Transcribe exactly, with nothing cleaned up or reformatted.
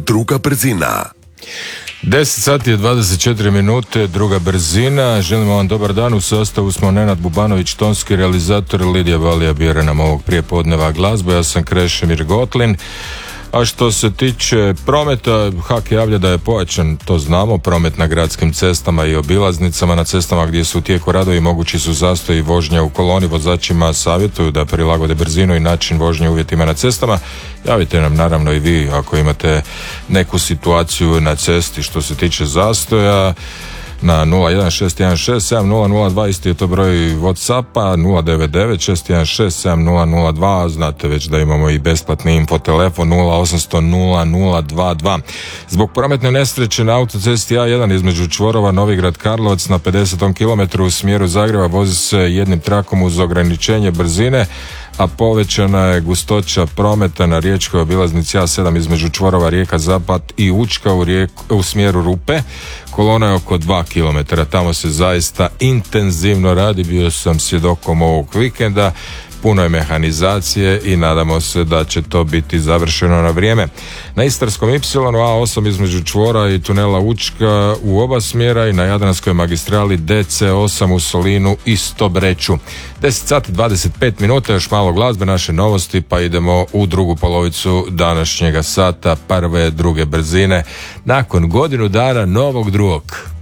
druga brzina. deset sati je dvadeset četiri minute, druga brzina. Želimo vam dobar dan. U sastavu smo Nenad Bubanović, tonski realizator, Lidija Balija bira nam ovog prijepodneva glazbu. Ja sam Krešimir Gotlin. A što se tiče prometa, H A K javlja da je pojačan, to znamo, promet na gradskim cestama i obilaznicama. Na cestama gdje su u tijeku radovi mogući su zastoji vožnja u koloni. Vozačima savjetuju da prilagode brzinu i način vožnje uvjetima na cestama. Javite nam naravno i vi ako imate neku situaciju na cesti što se tiče zastoja. Na nula jedan šest jedan šest sedam nula nula dva, isti je to broj Whatsappa, nula devet devet šest jedan šest sedam nula nula dva, znate već da imamo i besplatni info telefon nula osamsto nula nula dva dva. Zbog prometne nesreće na autocesti A jedan između čvorova Novigrad Karlovac na pedesetom kilometru u smjeru Zagreba vozi se jednim trakom uz ograničenje brzine, a povećana je gustoća prometa na riječkoj obilaznici A sedam između čvorova Rijeka Zapad i Učka u, rijek, u smjeru Rupe. Kolona je oko dva kilometra, tamo se zaista intenzivno radi, bio sam svjedokom ovog vikenda, puno je mehanizacije i nadamo se da će to biti završeno na vrijeme. Na Istarskom Y A osam između čvora i tunela Učka u oba smjera i na Jadranskoj magistrali D C osam u Solinu i Stobreću. deset sati dvadeset pet minuta, još malo glazbe, naše novosti, pa idemo u drugu polovicu današnjega sata, prve, druge brzine, nakon godinu dana novog drugog.